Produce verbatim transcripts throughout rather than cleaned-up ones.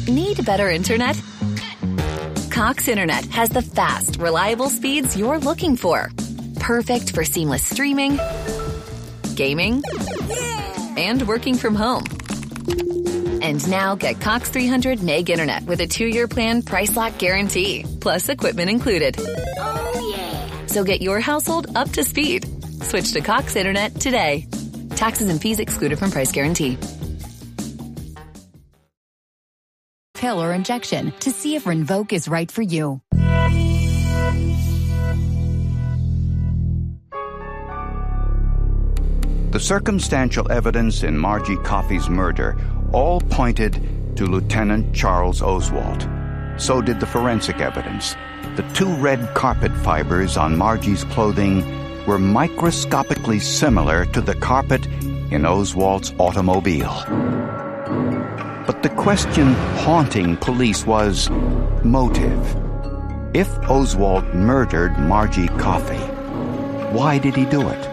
Need better internet? Cox Internet has the fast, reliable speeds you're looking for. Perfect for seamless streaming, gaming, and working from home. And now get Cox three hundred meg internet with a two-year plan price lock guarantee, plus equipment included. Oh, yeah. So get your household up to speed. Switch to Cox Internet today. Taxes and fees excluded from price guarantee. Pill or injection to see if Rinvoq is right for you. The circumstantial evidence in Margie Coffey's murder all pointed to Lieutenant Charles Oswalt. So did the forensic evidence. The two red carpet fibers on Margie's clothing were microscopically similar to the carpet in Oswalt's automobile. But the question haunting police was motive. If Oswalt murdered Margie Coffey, why did he do it?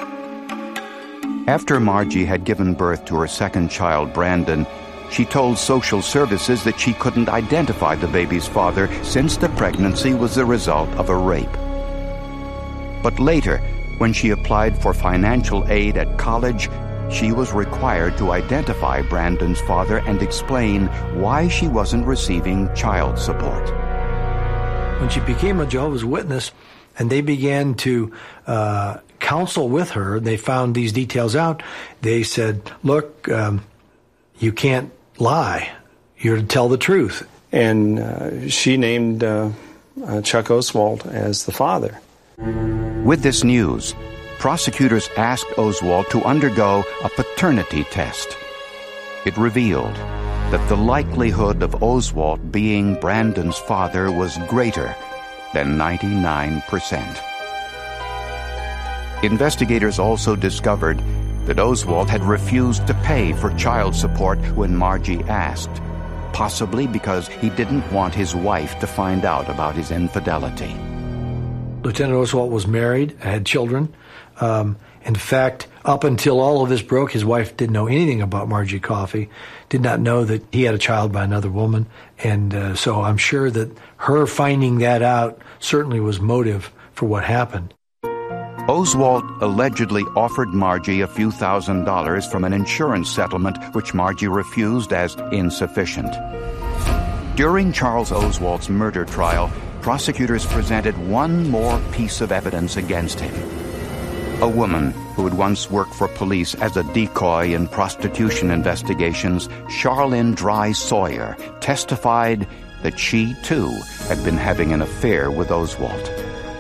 After Margie had given birth to her second child, Brandon, she told social services that she couldn't identify the baby's father since the pregnancy was the result of a rape. But later, when she applied for financial aid at college, she was required to identify Brandon's father and explain why she wasn't receiving child support. When she became a Jehovah's Witness and they began to uh, counsel with her, they found these details out. They said, look, um, you can't lie. You're to tell the truth. And uh, she named uh, uh, Chuck Oswalt as the father. With this news, prosecutors asked Oswalt to undergo a paternity test. It revealed that the likelihood of Oswalt being Brandon's father was greater than ninety-nine percent. Investigators also discovered that Oswalt had refused to pay for child support when Margie asked, possibly because he didn't want his wife to find out about his infidelity. Lieutenant Oswalt was married, had children. Um, in fact, up until all of this broke, his wife didn't know anything about Margie Coffey, did not know that he had a child by another woman. And uh, so I'm sure that her finding that out certainly was motive for what happened. Oswalt allegedly offered Margie a few thousand dollars from an insurance settlement, which Margie refused as insufficient. During Charles Oswalt's murder trial, prosecutors presented one more piece of evidence against him. A woman who had once worked for police as a decoy in prostitution investigations, Charlene Dry Sawyer, testified that she, too, had been having an affair with Oswalt.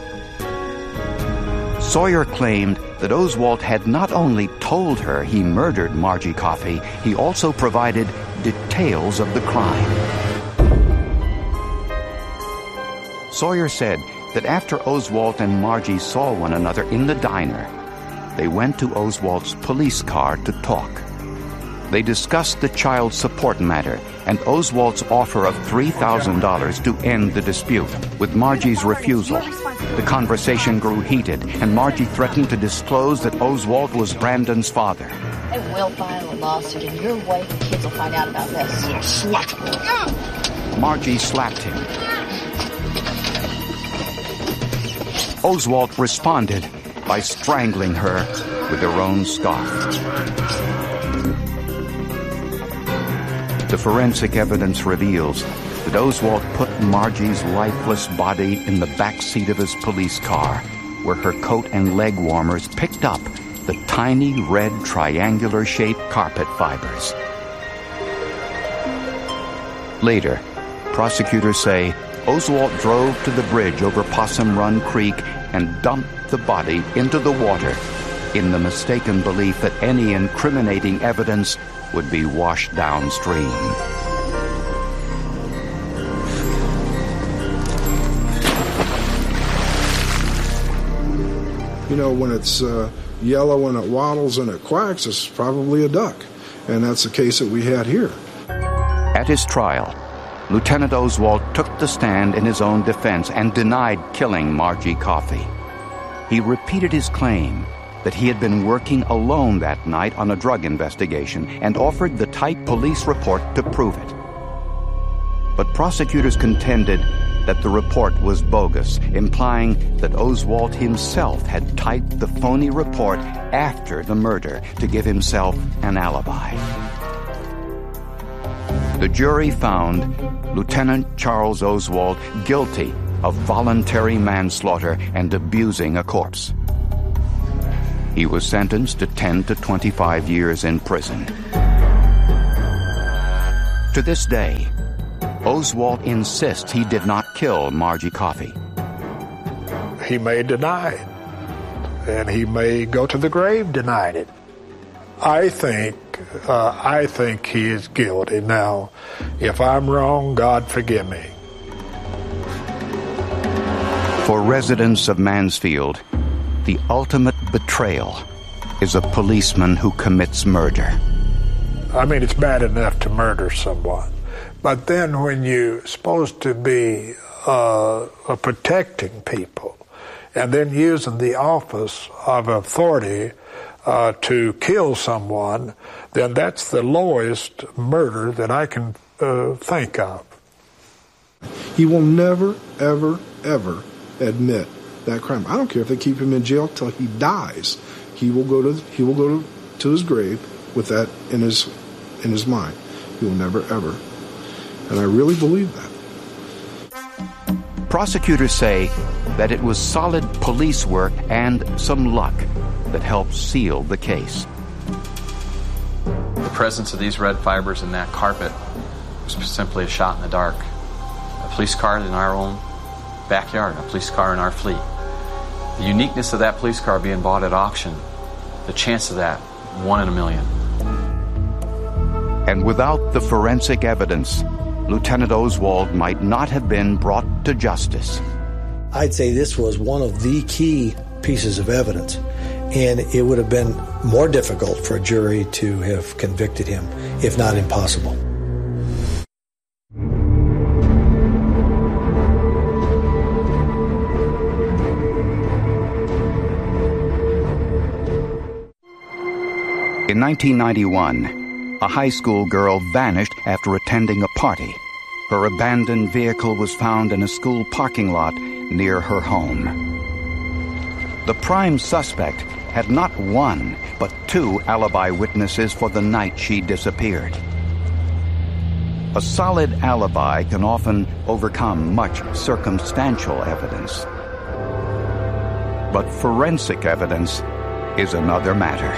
Sawyer claimed that Oswalt had not only told her he murdered Margie Coffey, he also provided details of the crime. Sawyer said that after Oswalt and Margie saw one another in the diner, they went to Oswalt's police car to talk. They discussed the child support matter and Oswalt's offer of three thousand dollars to end the dispute. With Margie's refusal, the conversation grew heated, and Margie threatened to disclose that Oswalt was Brandon's father. I will file a lawsuit, and your wife and kids will find out about this. You slut. Margie slapped him. Oswalt responded by strangling her with her own scarf. The forensic evidence reveals that Oswalt put Margie's lifeless body in the back seat of his police car, where her coat and leg warmers picked up the tiny red triangular-shaped carpet fibers. Later, prosecutors say Oswalt drove to the bridge over Possum Run Creek and dumped the body into the water in the mistaken belief that any incriminating evidence would be washed downstream. You know, when it's uh, yellow and it waddles and it quacks, it's probably a duck. And that's the case that we had here. At his trial, Lieutenant Oswalt took the stand in his own defense and denied killing Margie Coffey. He repeated his claim that he had been working alone that night on a drug investigation and offered the type police report to prove it. But prosecutors contended that the report was bogus, implying that Oswald himself had typed the phony report after the murder to give himself an alibi. The jury found Lieutenant Charles Oswald guilty of voluntary manslaughter and abusing a corpse. He was sentenced to ten to twenty-five years in prison. To this day, Oswald insists he did not kill Margie Coffey. He may deny it, and he may go to the grave denying it. I think, uh, I think he is guilty. Now, if I'm wrong, God forgive me. For residents of Mansfield, the ultimate betrayal is a policeman who commits murder. I mean, it's bad enough to murder someone, but then when you're supposed to be uh, protecting people and then using the office of authority uh, to kill someone, then that's the lowest murder that I can uh, think of. He will never, ever, ever admit that crime. I don't care if they keep him in jail till he dies. He will go to he will go to, to his grave with that in his in his mind. He will never ever. And I really believe that. Prosecutors say that it was solid police work and some luck that helped seal the case. The presence of these red fibers in that carpet was simply a shot in the dark. A police car in our own backyard, a police car in our fleet. The uniqueness of that police car being bought at auction, the chance of that, one in a million. And without the forensic evidence, Lieutenant Oswald might not have been brought to justice. I'd say this was one of the key pieces of evidence, and it would have been more difficult for a jury to have convicted him, if not impossible. In nineteen ninety-one, a high school girl vanished after attending a party. Her abandoned vehicle was found in a school parking lot near her home. The prime suspect had not one, but two alibi witnesses for the night she disappeared. A solid alibi can often overcome much circumstantial evidence. But forensic evidence is another matter.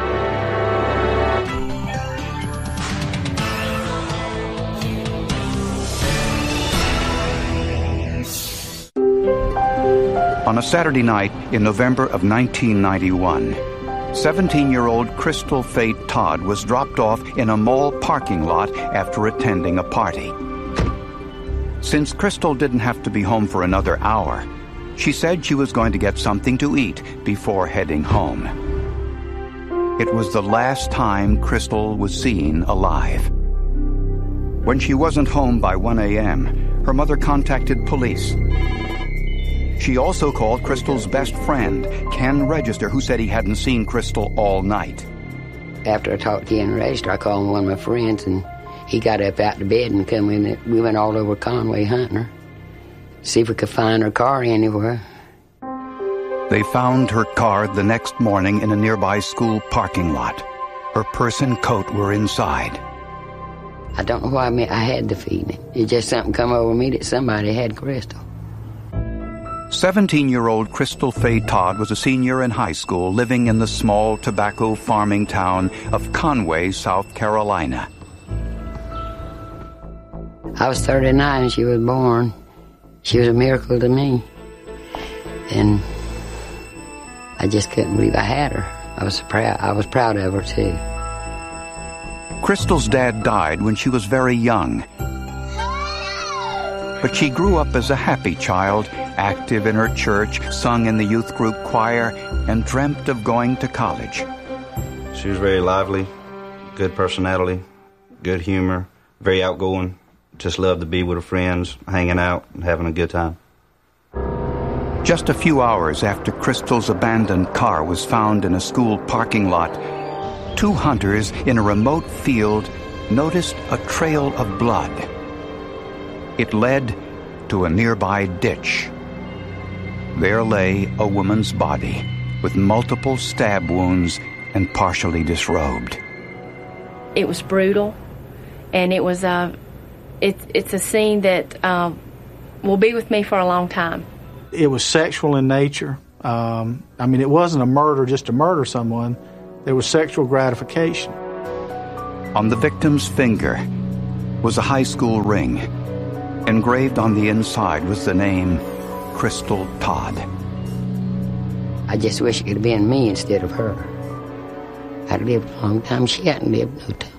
On a Saturday night in November of nineteen ninety-one, seventeen-year-old Crystal Faye Todd was dropped off in a mall parking lot after attending a party. Since Crystal didn't have to be home for another hour, she said she was going to get something to eat before heading home. It was the last time Crystal was seen alive. When she wasn't home by one a.m., her mother contacted police. She also called Crystal's best friend, Ken Register, who said he hadn't seen Crystal all night. After I talked to Ken Register, I called one of my friends, and he got up out of bed and come in. We went all over Conway hunting her, see if we could find her car anywhere. They found her car the next morning in a nearby school parking lot. Her purse and coat were inside. I don't know why I, mean, I had the feeling. It just something come over me that somebody had Crystal. seventeen-year-old Crystal Faye Todd was a senior in high school living in the small tobacco farming town of Conway, South Carolina. I was thirty-nine and she was born. She was a miracle to me. And I just couldn't believe I had her. I was proud, I was proud of her, too. Crystal's dad died when she was very young. But she grew up as a happy child, active in her church, sung in the youth group choir, and dreamt of going to college. She was very lively, good personality, good humor, very outgoing. Just loved to be with her friends, hanging out, and having a good time. Just a few hours after Crystal's abandoned car was found in a school parking lot, two hunters in a remote field noticed a trail of blood. It led to a nearby ditch. There lay a woman's body with multiple stab wounds and partially disrobed. It was brutal, and it was a, it, it's a scene that um, will be with me for a long time. It was sexual in nature. Um, I mean, it wasn't a murder just to murder someone. There was sexual gratification. On the victim's finger was a high school ring. Engraved on the inside was the name Crystal Todd. I just wish it could have been me instead of her. I'd lived a long time. She hadn't lived no time.